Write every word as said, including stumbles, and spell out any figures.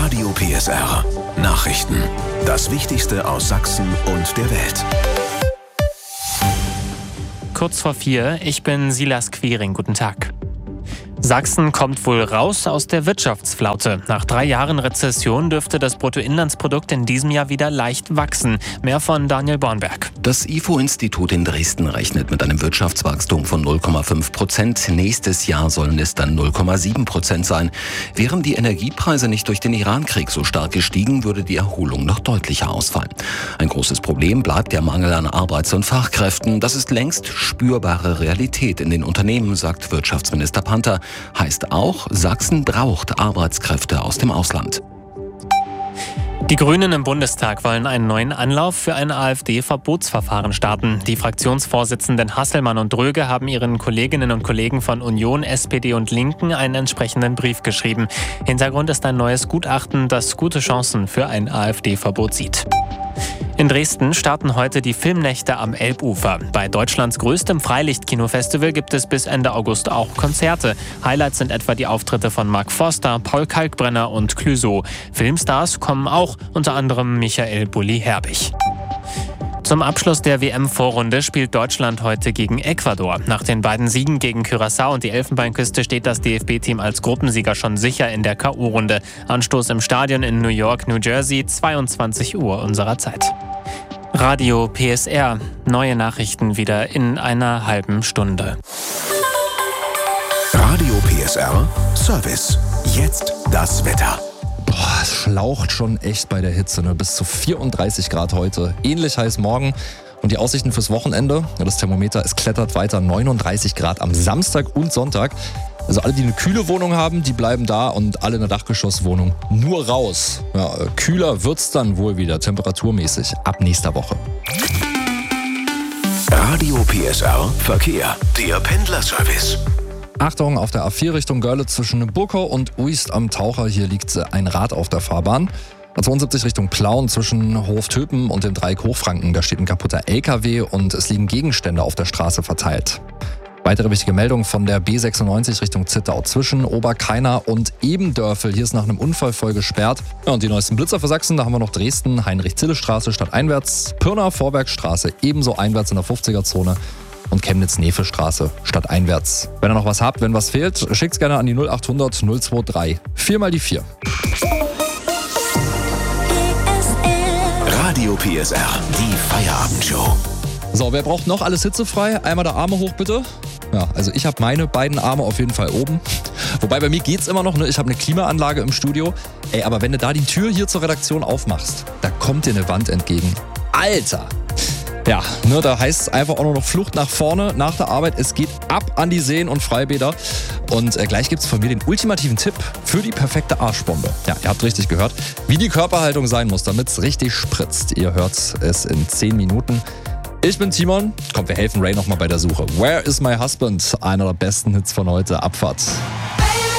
Radio P S R. Nachrichten. Das Wichtigste aus Sachsen und der Welt. Kurz vor vier, ich bin Silas Quiring. Guten Tag. Sachsen kommt wohl raus aus der Wirtschaftsflaute. Nach drei Jahren Rezession dürfte das Bruttoinlandsprodukt in diesem Jahr wieder leicht wachsen. Mehr von Daniel Bornberg. Das I F O-Institut in Dresden rechnet mit einem Wirtschaftswachstum von null Komma fünf Prozent. Nächstes Jahr sollen es dann null Komma sieben Prozent sein. Wären die Energiepreise nicht durch den Irankrieg so stark gestiegen, würde die Erholung noch deutlicher ausfallen. Ein großes Problem bleibt der Mangel an Arbeits- und Fachkräften. Das ist längst spürbare Realität in den Unternehmen, sagt Wirtschaftsminister Panther. Heißt auch, Sachsen braucht Arbeitskräfte aus dem Ausland. Die Grünen im Bundestag wollen einen neuen Anlauf für ein AfD-Verbotsverfahren starten. Die Fraktionsvorsitzenden Hasselmann und Dröge haben ihren Kolleginnen und Kollegen von Union, S P D und Linken einen entsprechenden Brief geschrieben. Hintergrund ist ein neues Gutachten, das gute Chancen für ein AfD-Verbot sieht. In Dresden starten heute die Filmnächte am Elbufer. Bei Deutschlands größtem Freilichtkinofestival gibt es bis Ende August auch Konzerte. Highlights sind etwa die Auftritte von Mark Forster, Paul Kalkbrenner und Clouseau. Filmstars kommen auch, unter anderem Michael Bulli-Herbig. Zum Abschluss der W M-Vorrunde spielt Deutschland heute gegen Ecuador. Nach den beiden Siegen gegen Curaçao und die Elfenbeinküste steht das D F B-Team als Gruppensieger schon sicher in der K O-Runde. Anstoß im Stadion in New York, New Jersey, zweiundzwanzig Uhr unserer Zeit. Radio P S R. Neue Nachrichten wieder in einer halben Stunde. Radio P S R Service. Jetzt das Wetter. Boah, es schlaucht schon echt bei der Hitze, ne? Bis zu vierunddreißig Grad heute. Ähnlich heiß morgen. Und die Aussichten fürs Wochenende, das Thermometer, es klettert weiter, neununddreißig Grad am Samstag und Sonntag. Also alle, die eine kühle Wohnung haben, die bleiben da und alle in der Dachgeschosswohnung nur raus. Ja, kühler wird's dann wohl wieder, temperaturmäßig, ab nächster Woche. Radio P S R Verkehr. Der Pendlerservice. Achtung, auf der A vier Richtung Görlitz zwischen Burkau und Uist am Taucher. Hier liegt ein Rad auf der Fahrbahn. A zweiundsiebzig Richtung Plauen zwischen Hoftöpen und dem Dreieck Hochfranken. Da steht ein kaputter L K W und es liegen Gegenstände auf der Straße verteilt. Weitere wichtige Meldung von der B sechsundneunzig Richtung Zittau zwischen Oberkainer und Ebendörfel. Hier ist nach einem Unfall voll gesperrt. Ja, und die neuesten Blitzer für Sachsen, da haben wir noch Dresden, Heinrich-Zille-Straße stadteinwärts, Pirna Vorwerkstraße ebenso einwärts in der fünfziger-Zone. Und Chemnitz-Nefe-Straße stadteinwärts. Wenn ihr noch was habt, wenn was fehlt, schickt's gerne an die null achthundert null drei. Viermal die vier. Radio P S R, die Feierabendshow. So, wer braucht noch alles hitzefrei? Einmal der Arme hoch, bitte. Ja, also ich habe meine beiden Arme auf jeden Fall oben. Wobei bei mir geht's immer noch, ne? Ich habe eine Klimaanlage im Studio. Ey, aber wenn du da die Tür hier zur Redaktion aufmachst, da kommt dir eine Wand entgegen. Alter! Ja, ne, da heißt es einfach auch nur noch Flucht nach vorne nach der Arbeit. Es geht ab an die Seen und Freibäder. Und äh, gleich gibt's von mir den ultimativen Tipp für die perfekte Arschbombe. Ja, ihr habt richtig gehört, wie die Körperhaltung sein muss, damit's richtig spritzt. Ihr hört es in zehn Minuten. Ich bin Timon. Komm, wir helfen Ray nochmal bei der Suche. Where is my husband? Einer der besten Hits von heute. Abfahrt.